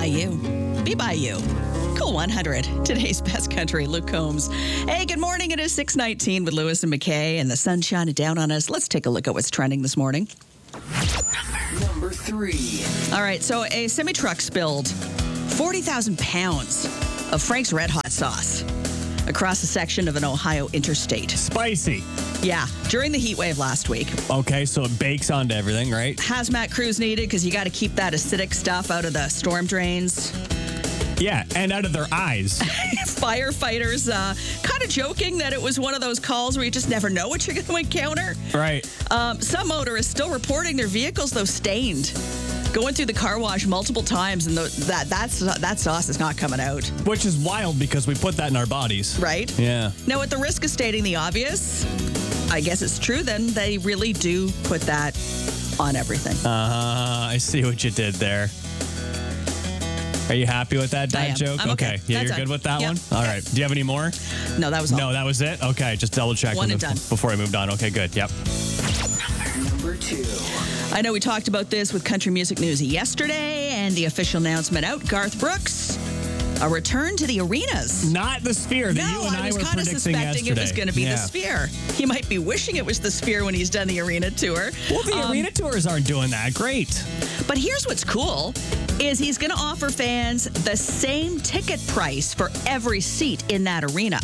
you. Be by you. Cool 100. Today's best country, Luke Combs. Hey, good morning. It is 6:19 with Lewis and McKay, and the sun shining down on us. Let's take a look at what's trending this morning. Number 3. All right, so a semi-truck spilled 40,000 pounds of Frank's Red Hot sauce across a section of an Ohio interstate. Spicy. Yeah, during the heat wave last week. Okay, so it bakes onto everything, right? Hazmat crews needed because you got to keep that acidic stuff out of the storm drains. Yeah, and out of their eyes. Firefighters kind of joking that it was one of those calls where you just never know what you're going to encounter. Right. Some motorists still reporting their vehicles, though, stained. Going through the car wash multiple times, and that sauce is not coming out. Which is wild because we put that in our bodies. Right? Yeah. Now, at the risk of stating the obvious, I guess it's true then, they really do put that on everything. I see what you did there. Are you happy with that I am. dad joke? I'm okay. Yeah, That's you're good it. with that Yep. one? All right. Do you have any more? No, that was all. No, that was it? Okay, just double check One and done. before I moved on. Okay, good. Yep. Number 2. I know we talked about this with Country Music News yesterday, and the official announcement out, Garth Brooks, a return to the arenas. Not the Sphere that you and I was were kind of predicting suspecting yesterday. it was going to be the Sphere. He might be wishing it was the Sphere when he's done the arena tour. Well, the arena tours aren't doing that. Great. But here's what's cool, is he's going to offer fans the same ticket price for every seat in that arena.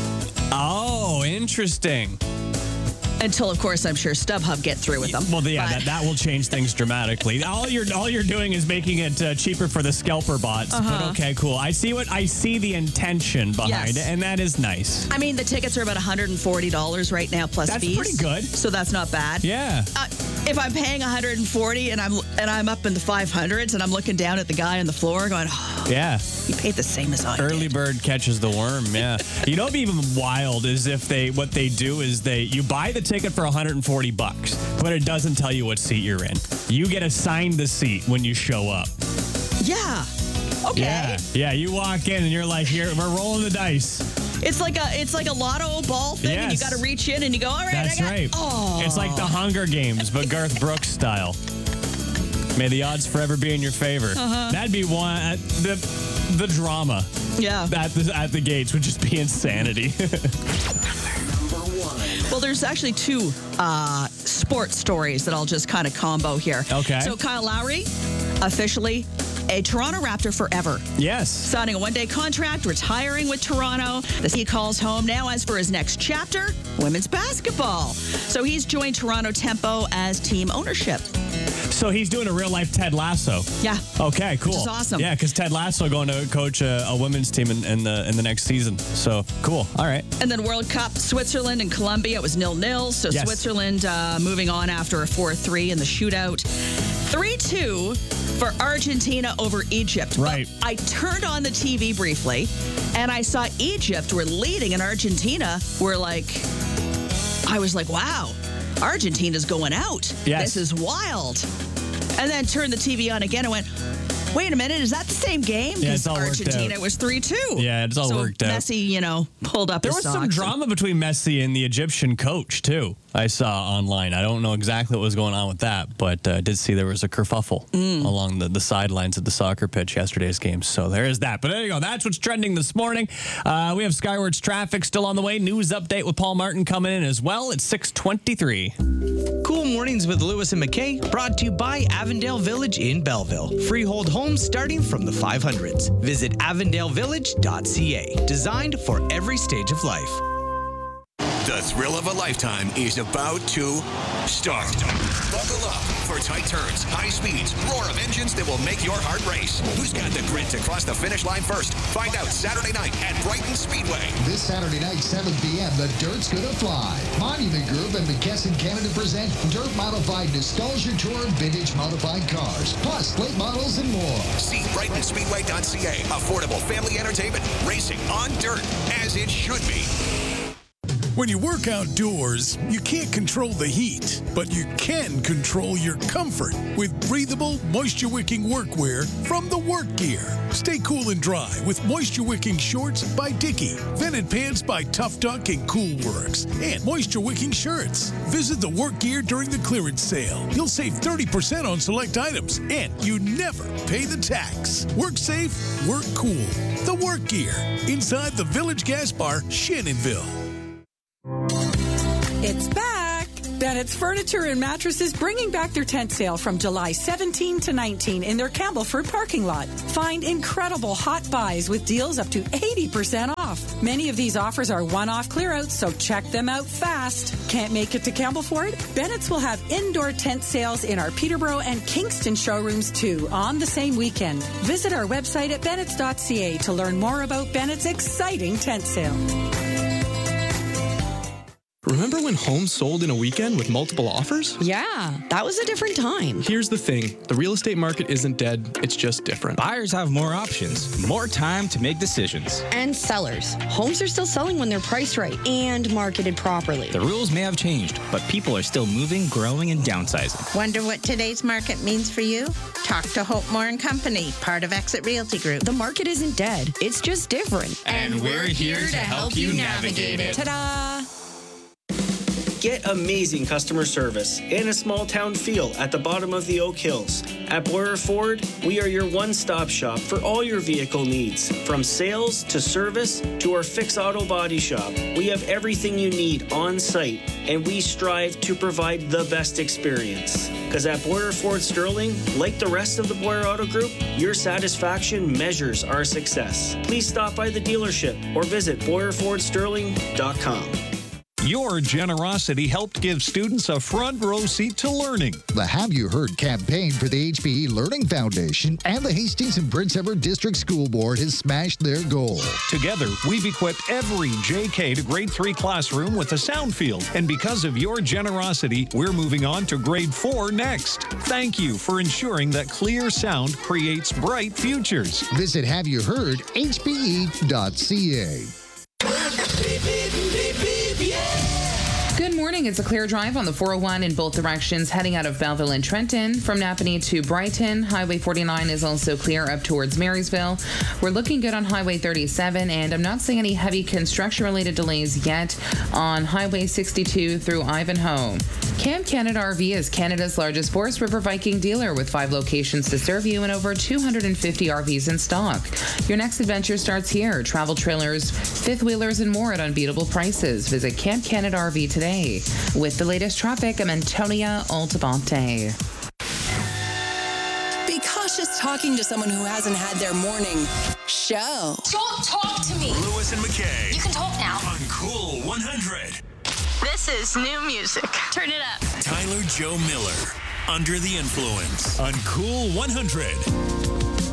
Oh, interesting. Until, of course, I'm sure StubHub get through with them. Well, yeah, But- that will change things dramatically. All you're doing is making it cheaper for the scalper bots. But okay, cool. I see the intention behind Yes. it, and that is nice. I mean, the tickets are about $140 right now plus That's fees. pretty good. So that's not bad. Yeah. If I'm paying $140 and I'm up in the 500s and I'm looking down at the guy on the floor going, oh, Yeah. he paid the same as I Early did. bird catches the worm. Yeah. You know, what'd be even wild is if what they do is you buy the ticket for $140, but it doesn't tell you what seat you're in. You get assigned the seat when you show up. Yeah. Okay. Yeah. Yeah. You walk in and you're like, here, we're rolling the dice. It's like a lotto ball thing, and you Yes. got to reach in and you go, all right, That's right. Oh. It's like the Hunger Games, but Garth Brooks style. May the odds forever be in your favor. That'd be one. The drama Yeah. at the gates would just be insanity. Number 1. Well, there's actually two sports stories that I'll just kind of combo here. Okay. So Kyle Lowry, officially a Toronto Raptor forever. Yes. Signing a one-day contract, retiring with Toronto. He calls home now. As for his next chapter, women's basketball. So he's joined Toronto Tempo as team ownership. So he's doing a real life Ted Lasso. Yeah. Okay, cool. Which is awesome. Yeah, because Ted Lasso going to coach a women's team in the next season. So cool. All right. And then World Cup, Switzerland and Colombia, it was 0-0. So Yes. Switzerland moving on after a 4-3 in the shootout. 3-2 for Argentina over Egypt. Right. But I turned on the TV briefly, and I saw Egypt were leading, and Argentina were I was like, wow, Argentina's going out. Yes. This is wild. And then turned the TV on again and went, wait a minute, is that the same game? Yeah, it's all worked Argentina out. was 3-2. Yeah, it's all worked out. Messi, pulled up There his was some socks drama between Messi and the Egyptian coach, too, I saw online. I don't know exactly what was going on with that, but I did see there was a kerfuffle along the sidelines of the soccer pitch yesterday's game. So there is that. But there you go. That's what's trending this morning. We have Skywards traffic still on the way. News update with Paul Martin coming in as well at 6:23. Cool Mornings with Lewis and McKay, brought to you by Avondale Village in Belleville. Freehold homes starting from the 500s. Visit avondalevillage.ca. Designed for every stage of life. The thrill of a lifetime is about to start. Buckle up for tight turns, high speeds, roar of engines that will make your heart race. Who's got the grit to cross the finish line first? Find out Saturday night at Brighton Speedway. This Saturday night, 7 p.m., the Dirt's Gonna Fly. Monument Group and McKesson Canada present Dirt Modified Nostalgia Tour Vintage Modified Cars, plus late models and more. See BrightonSpeedway.ca. Affordable family entertainment, racing on dirt, as it should be. When you work outdoors, you can't control the heat, but you can control your comfort with breathable, moisture-wicking workwear from the Work Gear. Stay cool and dry with moisture-wicking shorts by Dickie, vented pants by Tough Duck and Cool Works, and moisture-wicking shirts. Visit the Work Gear during the clearance sale. You'll save 30% on select items, and you never pay the tax. Work safe, work cool. The Work Gear, inside the Village Gas Bar, Shannonville. It's back! Bennett's Furniture and Mattresses bringing back their tent sale from July 17 to 19 in their Campbellford parking lot. Find incredible hot buys with deals up to 80% off. Many of these offers are one-off clearouts, so check them out fast. Can't make it to Campbellford? Bennett's will have indoor tent sales in our Peterborough and Kingston showrooms too on the same weekend. Visit our website at bennetts.ca to learn more about Bennett's exciting tent sale. Remember when homes sold in a weekend with multiple offers? Yeah, that was a different time. Here's the thing. The real estate market isn't dead. It's just different. Buyers have more options, more time to make decisions. And sellers. Homes are still selling when they're priced right and marketed properly. The rules may have changed, but people are still moving, growing, and downsizing. Wonder what today's market means for you? Talk to Hope Moore & Company, part of Exit Realty Group. The market isn't dead. It's just different. And we're here to help you navigate it. Ta-da! Get amazing customer service and a small town feel at the bottom of the Oak Hills. At Boyer Ford, we are your one-stop shop for all your vehicle needs. From sales to service to our Fix Auto Body Shop, we have everything you need on site, and we strive to provide the best experience. Because at Boyer Ford Sterling, like the rest of the Boyer Auto Group, your satisfaction measures our success. Please stop by the dealership or visit BoyerFordSterling.com. Your generosity helped give students a front row seat to learning. The Have You Heard campaign for the HPE Learning Foundation and the Hastings and Prince Edward District School Board has smashed their goal. Together, we've equipped every JK to grade 3 classroom with a sound field. And because of your generosity, we're moving on to grade 4 next. Thank you for ensuring that clear sound creates bright futures. Visit HaveYouHeardHPE.ca. Good morning. It's a clear drive on the 401 in both directions heading out of Belleville and Trenton. From Napanee to Brighton, Highway 49 is also clear up towards Marysville. We're looking good on Highway 37, and I'm not seeing any heavy construction-related delays yet on Highway 62 through Ivanhoe. Camp Canada RV is Canada's largest Forest River Viking dealer with 5 locations to serve you and over 250 RVs in stock. Your next adventure starts here. Travel trailers, fifth wheelers, and more at unbeatable prices. Visit Camp Canada RV today. With the latest traffic, I'm Antonia Altabante. Be cautious talking to someone who hasn't had their morning show. Don't talk to me. Lewis and McKay. You can talk now. On Cool 100. This is new music. Turn it up. Tyler Joe Miller. Under the Influence. On Cool 100.